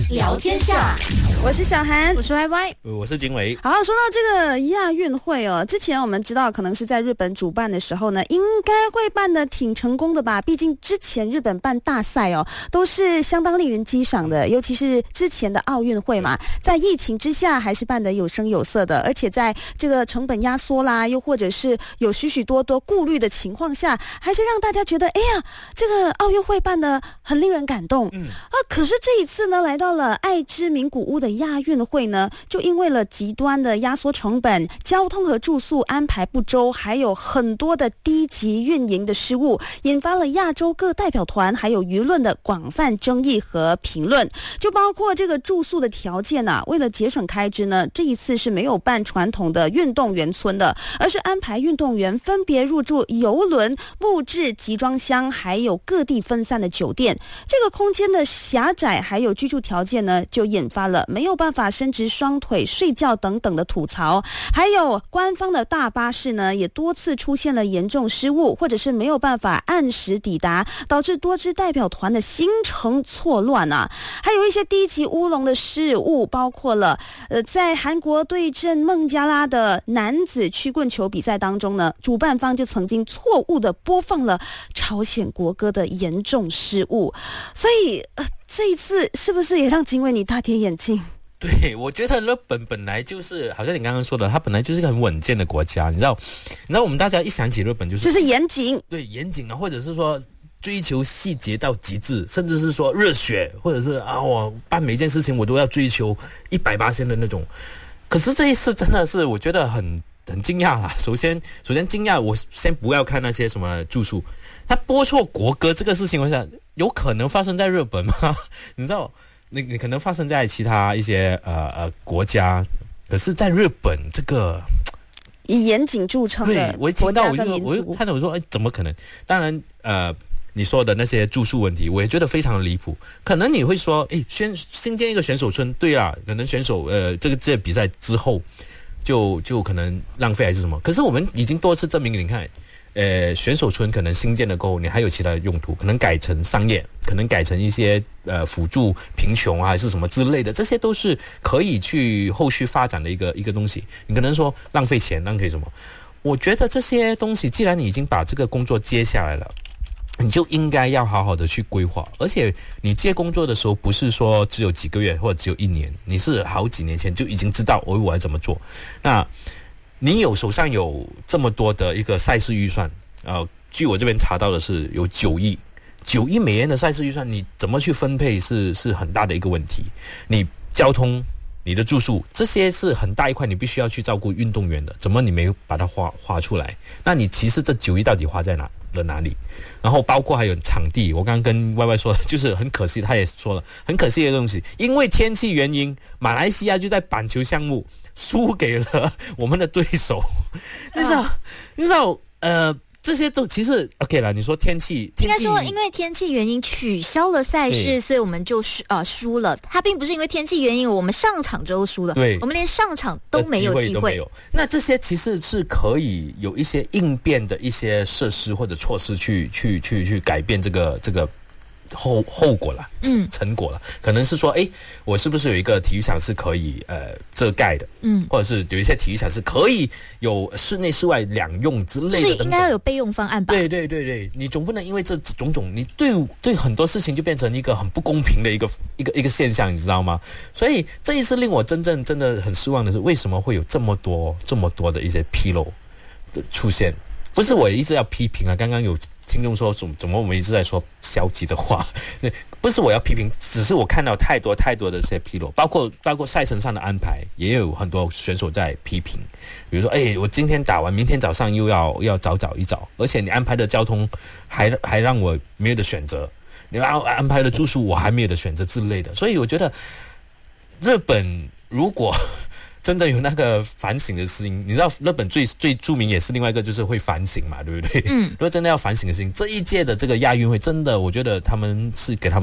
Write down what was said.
聊天下， 我是小韩， 我是 YY， 我是景伟。 好，说到这个亚运会哦，之前我们知道可能是在日本主办的时候呢，应该会办得挺成功的吧？毕竟之前日本办大赛哦，都是相当令人激赏的，尤其是之前的奥运会嘛，在疫情之下还是办得有声有色的，而且在这个成本压缩啦，又或者是有许许多多顾虑的情况下，还是让大家觉得，哎呀，这个奥运会办得很令人感动。可是这一次呢，来到了爱知名古屋的亚运会呢，就因为了极端的压缩成本、交通和住宿安排不周，还有很多的低级运营的失误，引发了亚洲各代表团还有舆论的广泛争议和评论。就包括这个住宿的条件啊，为了节省开支呢，这一次是没有办传统的运动员村的，而是安排运动员分别入住邮轮、木质集装箱，还有各地分散的酒店。这个空间的狭窄还有居住条件呢，就引发了没有办法伸直双腿睡觉等等的吐槽。还有官方的大巴士呢，也多次出现了严重失误，或者是没有办法按时抵达，导致多支代表团的行程错乱啊。还有一些低级乌龙的失误，包括了在韩国对阵孟加拉的男子曲棍球比赛当中呢，主办方就曾经错误的播放了朝鲜国歌的严重失误。所以这一次是不是也让景伟你大跌眼镜？ 对，我觉得日本本来就是好像你刚刚说的，它本来就是一个很稳健的国家，你知道我们大家一想起日本就是严谨， 对，严谨啊，或者是说追求细节到极致，甚至是说热血，或者是我办每件事情我都要追求100%的那种。可是这一次真的是我觉得很惊讶啦。首先惊讶，我先不要看那些什么住宿，他播错国歌这个事情，我想有可能发生在日本吗？你知道，你可能发生在其他一些国家，可是在日本这个以严谨著称的国家跟民族，我就看到我说，怎么可能？当然，你说的那些住宿问题，我也觉得非常的离谱。可能你会说，新建一个选手村，对啊，可能选手这比赛之后就可能浪费还是什么。可是我们已经多次证明，你看。选手村可能新建了过后，你还有其他的用途，可能改成商业，可能改成一些辅助贫穷啊，还是什么之类的，这些都是可以去后续发展的一个东西。你可能说浪费钱，浪费什么？我觉得这些东西，既然你已经把这个工作接下来了，你就应该要好好的去规划。而且你接工作的时候，不是说只有几个月或者只有1年，你是好几年前就已经知道我要怎么做。那你手上有这么多的一个赛事预算，据我这边查到的是有9亿美元的赛事预算，你怎么去分配是很大的一个问题。你交通、你的住宿，这些是很大一块，你必须要去照顾运动员的，怎么你没有把它花出来？那你其实这9亿到底花在哪里？然后包括还有场地，我刚刚跟 YY 说的，就是很可惜，他也说了很可惜的东西，因为天气原因，马来西亚就在板球项目输给了我们的对手。你知道这些都其实 OK 了。你说天气应该说因为天气原因取消了赛事，所以我们就输了。它并不是因为天气原因我们上场之后输了，对，我们连上场都没有机会。 那这些其实是可以有一些应变的一些设施或者措施去改变这个后果了，成果了。可能是说，我是不是有一个体育场是可以遮盖的，或者是有一些体育场是可以有室内室外两用之类的等等， 是应该要有备用方案吧？ 对，你总不能因为这种种，你对很多事情就变成一个很不公平的一个现象，你知道吗？所以这一次令我真的很失望的是，为什么会有这么多的一些纰漏的出现？不是我一直要批评啊，刚刚有听众说怎么我们一直在说消极的话，不是我要批评，只是我看到太多的这些纰漏，包括赛程上的安排，也有很多选手在批评。比如说，我今天打完，明天早上又要早一早，而且你安排的交通还让我没有的选择，你安排的住宿我还没有的选择之类的。所以我觉得日本如果真的有那个反省的事情，你知道日本最著名也是另外一个就是会反省嘛，对不对？如果真的要反省的事情，这一届的这个亚运会真的，我觉得他们是给他们